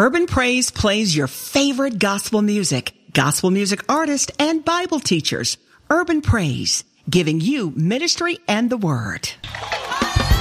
Urban Praise plays your favorite gospel music artists, and Bible teachers. Urban Praise, giving you ministry and the word.